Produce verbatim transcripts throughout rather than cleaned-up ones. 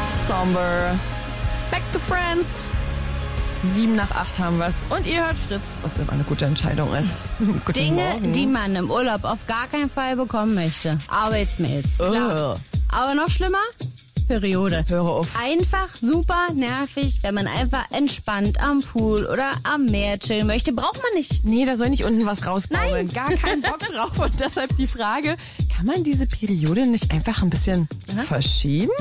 Somber. Back to Friends. Sieben nach acht haben wir's. Und ihr hört Fritz, was immer eine gute Entscheidung ist. Guten Dinge, Morgen. die man im Urlaub auf gar keinen Fall bekommen möchte. Arbeitsmails. Klar. Oh. Aber noch schlimmer? Periode. Höre auf. Einfach super nervig, wenn man einfach entspannt am Pool oder am Meer chillen möchte. Braucht man nicht. Nee, da soll nicht unten was rauskommen. Nein. Gar keinen Bock drauf. Und deshalb die Frage, kann man diese Periode nicht einfach ein bisschen Aha. verschieben?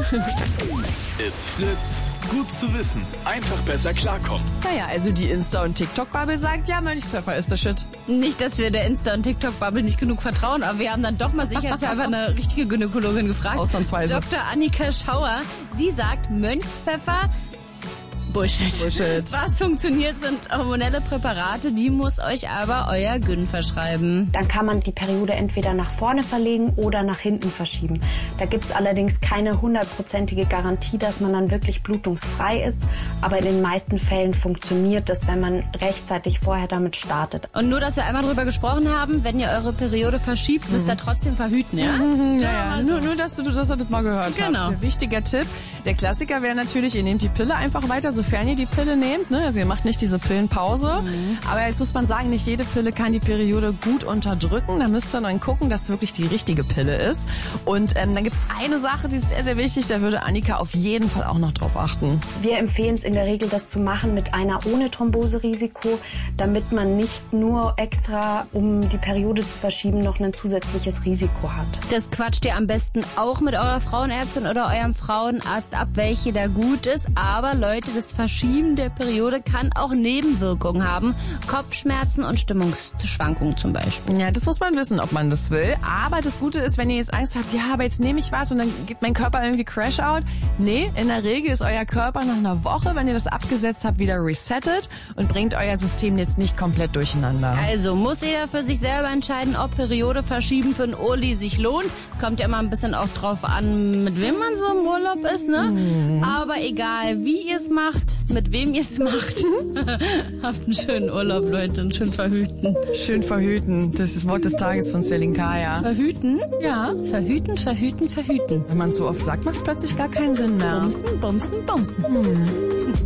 It's Fritz. Gut zu wissen. Einfach besser klarkommen. Naja, also die Insta- und TikTok-Bubble sagt, ja, Mönchspfeffer ist der Shit. Nicht, dass wir der Insta- und TikTok-Bubble nicht genug vertrauen, aber wir haben dann doch mal sicherheitshalber eine richtige Gynäkologin gefragt. Ausnahmsweise. Doktor Annika Schauer. Sie sagt, Mönchspfeffer... Bullshit. Bullshit. Was funktioniert, sind hormonelle Präparate, die muss euch aber euer Gyn verschreiben. Dann kann man die Periode entweder nach vorne verlegen oder nach hinten verschieben. Da gibt's allerdings keine hundertprozentige Garantie, dass man dann wirklich blutungsfrei ist. Aber in den meisten Fällen funktioniert das, wenn man rechtzeitig vorher damit startet. Und nur, dass wir einmal drüber gesprochen haben, wenn ihr eure Periode verschiebt, müsst ihr mhm. trotzdem verhüten, ja? Mhm, ja, ja. Also. Nur, nur, dass du, dass du das mal gehört genau. habt. Wichtiger Tipp. Der Klassiker wäre natürlich, ihr nehmt die Pille einfach weiter, sofern ihr die Pille nehmt. Ne? Also ihr macht nicht diese Pillenpause. Mhm. Aber jetzt muss man sagen, nicht jede Pille kann die Periode gut unterdrücken. Da müsst ihr dann gucken, dass es wirklich die richtige Pille ist. Und ähm, dann gibt's eine Sache, die ist sehr, sehr wichtig. Da würde Annika auf jeden Fall auch noch drauf achten. Wir empfehlen es in der Regel, das zu machen mit einer ohne Thromboserisiko, damit man nicht nur extra, um die Periode zu verschieben, noch ein zusätzliches Risiko hat. Das quatscht ihr am besten auch mit eurer Frauenärztin oder eurem Frauenarzt ab, welche da gut ist. Aber Leute, das Verschieben der Periode kann auch Nebenwirkungen haben. Kopfschmerzen und Stimmungsschwankungen zum Beispiel. Ja, das muss man wissen, ob man das will. Aber das Gute ist, wenn ihr jetzt Angst habt, ja, aber jetzt nehme ich was und dann gibt mein Körper irgendwie Crash-Out. Nee, in der Regel ist euer Körper nach einer Woche, wenn ihr das abgesetzt habt, wieder resettet und bringt euer System jetzt nicht komplett durcheinander. Also muss jeder für sich selber entscheiden, ob Periode verschieben für einen Urli sich lohnt. Kommt ja immer ein bisschen auch drauf an, mit wem man so im Urlaub ist, ne? Mhm. Aber egal, wie ihr es macht, mit wem ihr es macht, habt einen schönen Urlaub, Leute, und schön verhüten. Schön verhüten. Das ist das Wort des Tages von Selinkaya. Verhüten? Ja. Verhüten, verhüten, verhüten. Wenn man es so oft sagt, macht es plötzlich gar keinen Sinn mehr. Bumsen, bumsen, bumsen. Hm.